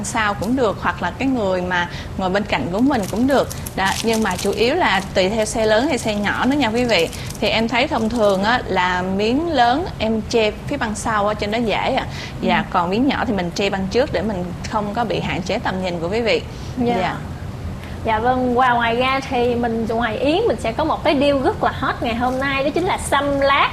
sau cũng được, hoặc là cái người mà ngồi bên cạnh của mình cũng được đó. Nhưng mà chủ yếu là tùy theo xe lớn hay xe nhỏ nữa nha quý vị. Thì em thấy thông thường á, là miếng lớn em che phía băng sau ở trên đó dễ và còn miếng nhỏ thì mình che băng trước để mình không có bị hạn chế tầm nhìn của quý vị. Dạ vâng, ngoài ra thì mình ngoài Yến mình sẽ có một cái deal rất là hot ngày hôm nay, đó chính là xăm lát